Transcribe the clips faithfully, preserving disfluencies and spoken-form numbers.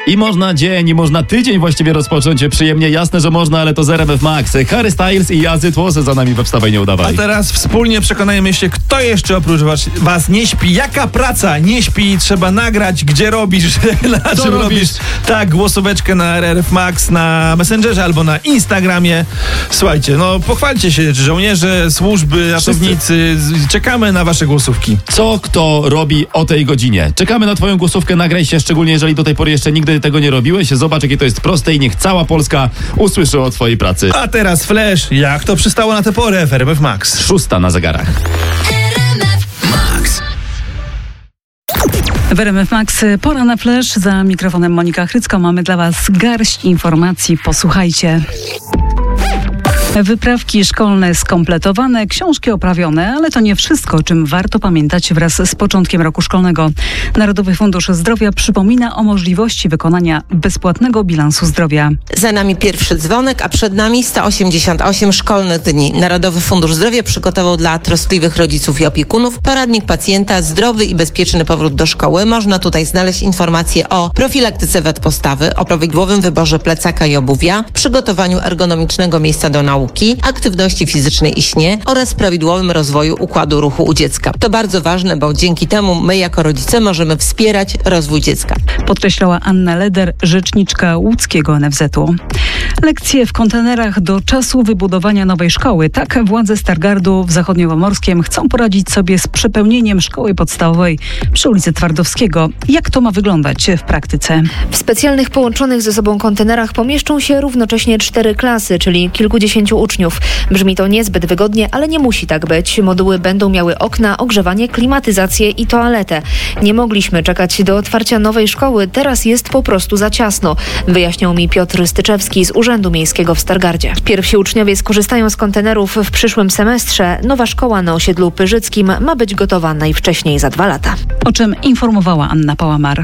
I można dzień, i można tydzień właściwie rozpocząć przyjemnie. Jasne, że można, ale to z R M F Max. Harry Styles i Jazzy Tłosy za nami we Wstawaj, nie udawaj. A teraz wspólnie przekonajmy się, kto jeszcze oprócz was, was nie śpi. Jaka praca nie śpi? Trzeba nagrać, gdzie robisz, na czym robisz. robisz. Tak, głosóweczkę na R M F Max, na Messengerze albo na Instagramie. Słuchajcie, no pochwalcie się, żołnierze, służby, ratownicy. Czekamy na wasze głosówki. Co kto robi o tej godzinie? Czekamy na twoją głosówkę, nagraj się, szczególnie jeżeli do tej pory jeszcze nigdy tego nie robiłeś. Zobacz, jakie to jest proste i niech cała Polska usłyszy o twojej pracy. A teraz Flash, jak to przystało na tę porę w R M F Max. Szósta na zegarach. W R M F Max pora na Flash. Za mikrofonem Monika Chrycko. Mamy dla was garść informacji. Posłuchajcie. Wyprawki szkolne skompletowane, książki oprawione, ale to nie wszystko, o czym warto pamiętać wraz z początkiem roku szkolnego. Narodowy Fundusz Zdrowia przypomina o możliwości wykonania bezpłatnego bilansu zdrowia. Za nami pierwszy dzwonek, a przed nami sto osiemdziesiąt osiem szkolnych dni. Narodowy Fundusz Zdrowia przygotował dla troskliwych rodziców i opiekunów poradnik pacjenta Zdrowy i bezpieczny powrót do szkoły. Można tutaj znaleźć informacje o profilaktyce wad postawy, o prawidłowym wyborze plecaka i obuwia, przygotowaniu ergonomicznego miejsca do nauki, aktywności fizycznej i śnie oraz prawidłowym rozwoju układu ruchu u dziecka. To bardzo ważne, bo dzięki temu my jako rodzice możemy wspierać rozwój dziecka. Podkreślała Anna Leder, rzeczniczka łódzkiego N F Z u. Lekcje w kontenerach do czasu wybudowania nowej szkoły. Tak władze Stargardu w Zachodniopomorskiem chcą poradzić sobie z przepełnieniem szkoły podstawowej przy ulicy Twardowskiego. Jak to ma wyglądać w praktyce? W specjalnych połączonych ze sobą kontenerach pomieszczą się równocześnie cztery klasy, czyli kilkudziesięciu uczniów. Brzmi to niezbyt wygodnie, ale nie musi tak być. Moduły będą miały okna, ogrzewanie, klimatyzację i toaletę. Nie mogliśmy czekać do otwarcia nowej szkoły, teraz jest po prostu za ciasno, wyjaśniał mi Piotr Styczewski z Urzędu Miejskiego w Stargardzie. Pierwsi uczniowie skorzystają z kontenerów w przyszłym semestrze. Nowa szkoła na osiedlu Pyrzyckim ma być gotowa najwcześniej za dwa lata. O czym informowała Anna Pałamar.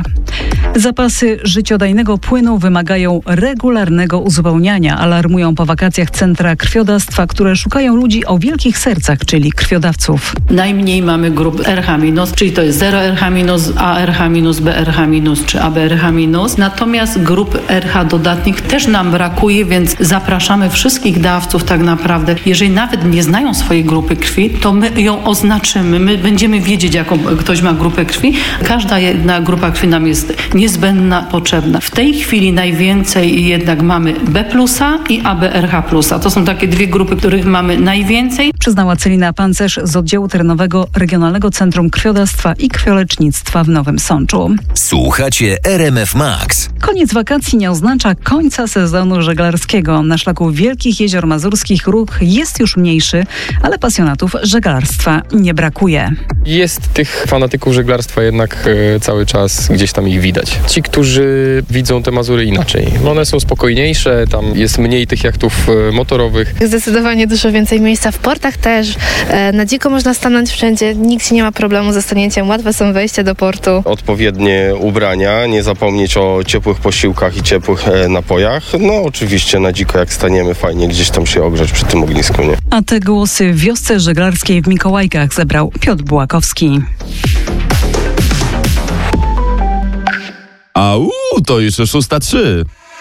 Zapasy życiodajnego płynu wymagają regularnego uzupełniania, alarmują po wakacjach centra krwiodawstwa, które szukają ludzi o wielkich sercach, czyli krwiodawców. Najmniej mamy grup R H minus, czyli to jest zero R H minus, A R H minus, B R H minus czy A B R H minus. Natomiast grup R H dodatnich też nam brakuje, więc zapraszamy wszystkich dawców tak naprawdę. Jeżeli nawet nie znają swojej grupy krwi, to my ją oznaczymy. My będziemy wiedzieć, jaką ktoś ma grupę krwi. Każda jedna grupa krwi nam jest niezbędna, potrzebna. W tej chwili najwięcej jednak mamy B plusa i A B R H plusa. To są takie dwie grupy, których mamy najwięcej. Przyznała Celina Pancerz z oddziału terenowego Regionalnego Centrum Krwiodawstwa i Krwiolecznictwa w Nowym Sączu. Słuchacie R M F Max. Koniec wakacji nie oznacza końca sezonu żeglarskiego. Na szlaku Wielkich Jezior Mazurskich ruch jest już mniejszy, ale pasjonatów żeglarstwa nie brakuje. Jest tych fanatyków żeglarstwa jednak e, cały czas gdzieś tam ich widać. Ci, którzy widzą te Mazury inaczej. One są spokojniejsze, tam jest mniej tych jachtów e, motorowych. Zdecydowanie dużo więcej miejsca w portach też. E, na dziko można stanąć wszędzie, nikt nie ma problemu ze stanięciem, łatwe są wejścia do portu. Odpowiednie ubrania, nie zapomnieć o ciepłych posiłkach i ciepłych e, napojach. No oczywiście na dziko jak staniemy, fajnie gdzieś tam się ogrzać przy tym ognisku, nie? A te głosy w wiosce żeglarskiej w Mikołajkach zebrał Piotr Bułakowski. Au, to już szósta trzy.